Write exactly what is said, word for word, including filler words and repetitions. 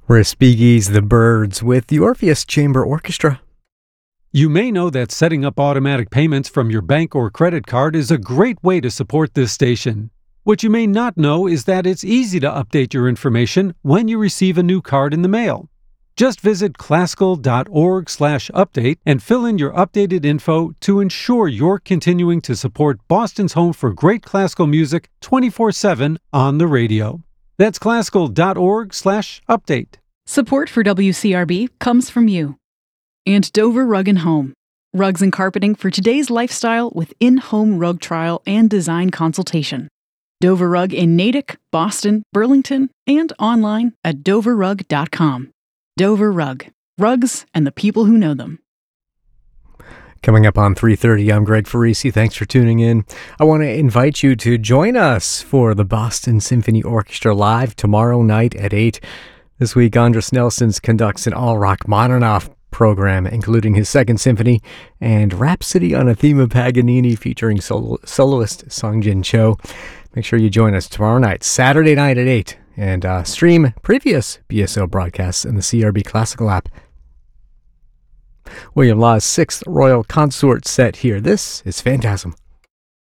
Respighi's The Birds with the Orpheus Chamber Orchestra. You may know that setting up automatic payments from your bank or credit card is a great way to support this station. What you may not know is that it's easy to update your information when you receive a new card in the mail. Just visit classical dot org slash update and fill in your updated info to ensure you're continuing to support Boston's home for great classical music twenty-four seven on the radio. That's classical dot org slash update. Support for W C R B comes from you. And Dover Rug and Home. Rugs and carpeting for today's lifestyle with in-home rug trial and design consultation. Dover Rug in Natick, Boston, Burlington, and online at dover rug dot com. Dover Rug. Rugs and the people who know them. Coming up on three thirty, I'm Greg Farisi. Thanks for tuning in. I want to invite you to join us for the Boston Symphony Orchestra live tomorrow night at eight. This week, Andras Nelsons conducts an all-rock Modernov program, including his second symphony and Rhapsody on a Theme of Paganini featuring solo- soloist Sung-Jin Cho. Make sure you join us tomorrow night, Saturday night at eight, and uh, stream previous B S O broadcasts in the C R B Classical app. William Law's Sixth Royal Consort set here. This is Phantasm.